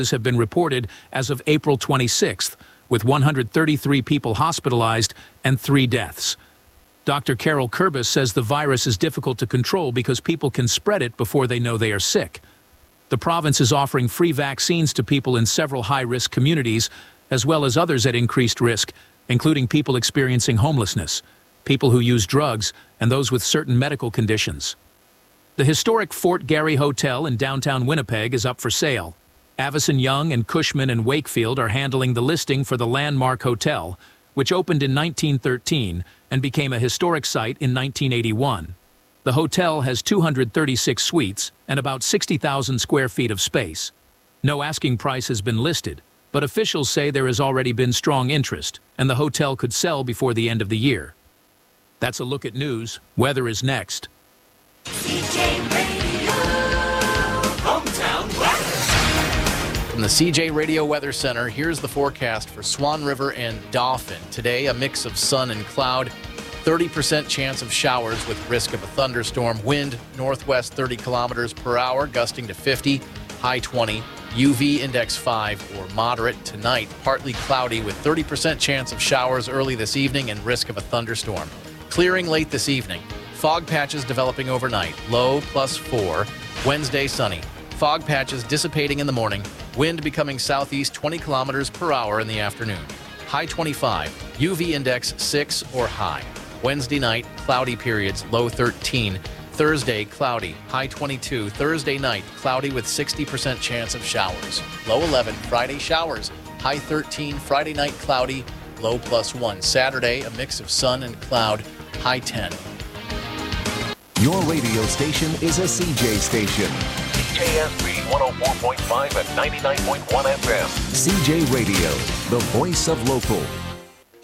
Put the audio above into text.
have been reported as of April 26th, with 133 people hospitalized and 3 deaths. Dr. Carol Kurbis says the virus is difficult to control because people can spread it before they know they are sick. The province is offering free vaccines to people in several high-risk communities, as well as others at increased risk, including people experiencing homelessness, people who use drugs, and those with certain medical conditions. The historic Fort Garry Hotel in downtown Winnipeg is up for sale. Avison Young and Cushman and Wakefield are handling the listing for the Landmark Hotel, which opened in 1913 and became a historic site in 1981. The hotel has 236 suites and about 60,000 square feet of space. No asking price has been listed, but officials say there has already been strong interest, and the hotel could sell before the end of the year. That's a look at news. Weather is next. CJ Radio, hometown weather. From the CJ Radio Weather Center, here's the forecast for Swan River and Dauphin. Today, a mix of sun and cloud. 30% chance of showers with risk of a thunderstorm. Wind northwest 30 kilometers per hour, gusting to 50, high 20. UV index 5 or moderate. Tonight, partly cloudy with 30% chance of showers early this evening and risk of a thunderstorm. Clearing late this evening. Fog patches developing overnight. Low +4. Wednesday, sunny. Fog patches dissipating in the morning. Wind becoming southeast 20 kilometers per hour in the afternoon. High 25. UV index 6 or high. Wednesday night, cloudy periods, low 13. Thursday, cloudy, high 22. Thursday night, cloudy with 60% chance of showers. Low 11. Friday, showers, high 13. Friday night, cloudy, low +1. Saturday, a mix of sun and cloud, high 10. Your radio station is a CJ station. CJSB 104.5 and 99.1 FM. CJ Radio, the voice of local.